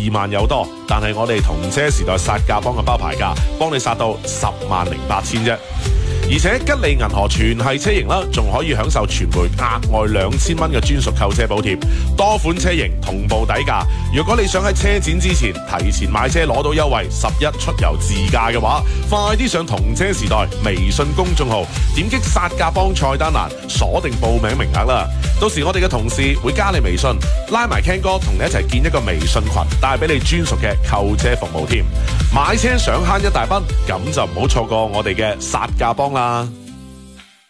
2萬有多，但係我哋同車時代殺價幫嘅包牌價，幫你殺到108000啫。而且吉利銀河全系車型啦，仲可以享受全倍額外2000蚊嘅專屬購車補貼，多款車型同步底價。如果你想喺車展之前提前買車攞到優惠，11出遊自駕嘅話，快啲上同車時代微信公眾號，點擊殺價幫菜單欄，鎖定報名名額啦。到時我哋嘅同事會加你微信，拉埋 Ken 哥同你一齊建一個微信群，帶俾你專屬嘅購車服務添。買車想慳一大筆，咁就唔好錯過我哋嘅殺價幫啦。